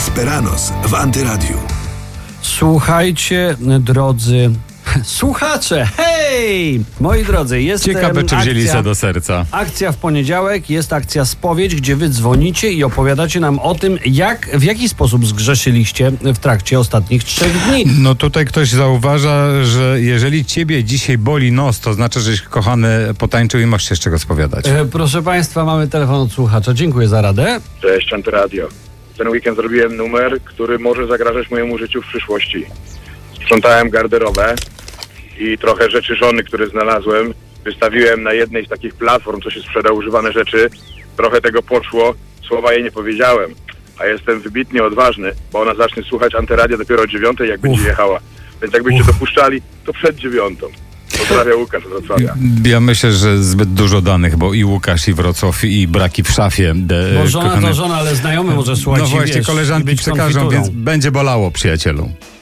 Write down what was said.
Esperanos w Antyradiu. Słuchajcie, drodzy słuchacze, hej! Moi drodzy, jest Ciekawe, czy wzięli się do serca. Akcja w poniedziałek, jest akcja Spowiedź, gdzie wy dzwonicie i opowiadacie nam o tym, w jaki sposób zgrzeszyliście w trakcie ostatnich 3 dni. No tutaj ktoś zauważa, że jeżeli ciebie dzisiaj boli nos, to znaczy, żeś kochany potańczył i masz się z czego spowiadać. Proszę państwa, mamy telefon od słuchacza. Dziękuję za radę. Cześć, Antyradio. Ten weekend zrobiłem numer, który może zagrażać mojemu życiu w przyszłości. Sprzątałem garderobę i trochę rzeczy żony, które znalazłem, wystawiłem na jednej z takich platform, co się sprzeda używane rzeczy. Trochę tego poszło, słowa jej nie powiedziałem, a jestem wybitnie odważny, bo ona zacznie słuchać Antyradia dopiero o 9:00, jak będzie jechała. Więc jakbyście dopuszczali, to przed 9:00. Pozdrawiam, Łukasz z Wrocławia. Ja myślę, że zbyt dużo danych, bo i Łukasz, i Wrocław, i braki w szafie. Bo żona to żona, ale znajomy może słuchać. No właśnie, wiesz, koleżanki przekażą, więc będzie bolało, przyjacielu.